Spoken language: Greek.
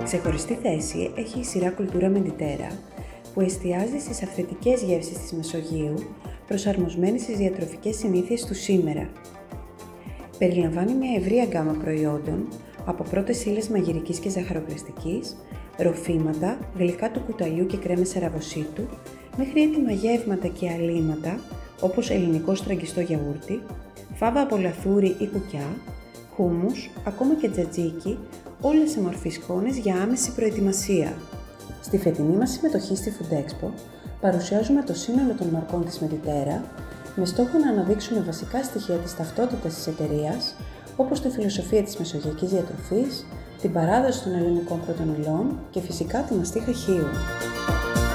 Ξεχωριστή θέση έχει η σειρά Κουλτούρα Μεντιτέρα, που εστιάζει στις αυθεντικές γεύσεις της Μεσογείου, προσαρμοσμένη στις διατροφικές συνήθειες του σήμερα. Περιλαμβάνει μια ευρεία γκάμα προϊόντων, από πρώτες ύλες μαγειρικής και ζαχαροπλαστικής, ροφήματα, γλυκά του κουταλιού και κρέμες σαραβοσίτου, μέχρι έτοιμα γεύματα και αλήματα, όπως ελληνικό στραγγιστό γιαούρτι, φάβα από λαθούρι ή κουκιά, χούμους, ακόμα και τζατζίκι, όλες σε μορφή σκόνης για άμεση προετοιμασία. Στη φετινή μας συμμετοχή στη Food Expo παρουσιάζουμε το σύνολο των μαρκών της Μεντιτέρα με στόχο να αναδείξουμε βασικά στοιχεία της ταυτότητας της εταιρείας, όπως τη φιλοσοφία της μεσογειακής διατροφής, την παράδοση των ελληνικών πρώτων υλών και φυσικά τη μαστίχα χείου.